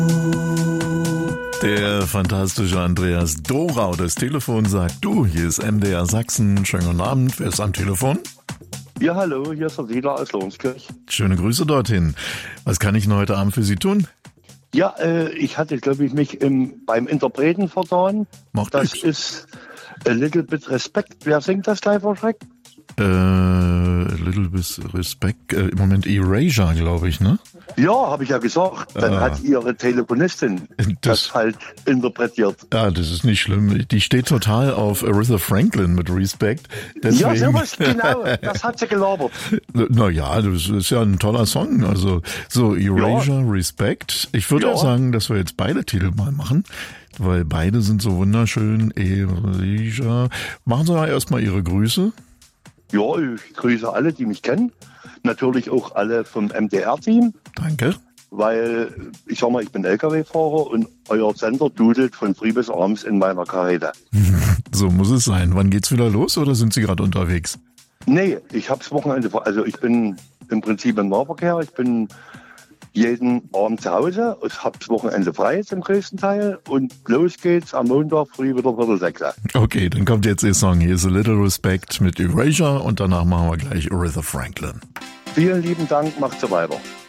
Der fantastische Andreas Dorau, das Telefon sagt, du, hier ist MDR Sachsen, schönen guten Abend, wer ist am Telefon? Ja, hallo, hier ist der Siedler aus Lohenskirch. Schöne Grüße dorthin. Was kann ich denn heute Abend für Sie tun? Ja, ich hatte, glaube ich, mich beim Interpreten vertan. Macht Das nix. ist A Little Bit Respect. Wer singt das gleich vor Schreck? A Little Bit Respect, im Moment Erasure, glaube ich, ne? Ja, habe ich ja gesagt. Dann hat Ihre Telefonistin das falsch interpretiert. Ja, das ist nicht schlimm. Die steht total auf Aretha Franklin mit Respect. Deswegen. Ja, sowas, genau. Das hat sie gelabert. Naja, das ist ja ein toller Song. Also, so Erasure, Respect. Ich würde auch sagen, dass wir jetzt beide Titel mal machen, weil beide sind so wunderschön. Erasure. Machen Sie mal erstmal Ihre Grüße. Ja, ich grüße alle, die mich kennen. Natürlich auch alle vom MDR-Team. Danke. Weil, ich sag mal, ich bin LKW-Fahrer und euer Sender dudelt von früh bis abends in meiner Karete. So muss es sein. Wann geht's wieder los oder sind Sie gerade unterwegs? Nee, ich hab's Wochenende, also ich bin im Prinzip im Nahverkehr. Ich bin jeden Abend zu Hause. Ich hab's Wochenende frei zum größten Teil. Und los geht's am Montag früh wieder 5:45. Okay, dann kommt jetzt Ihr Song. Hier ist A Little Respect mit Erasure und danach machen wir gleich Aretha Franklin. Vielen lieben Dank, macht so weiter.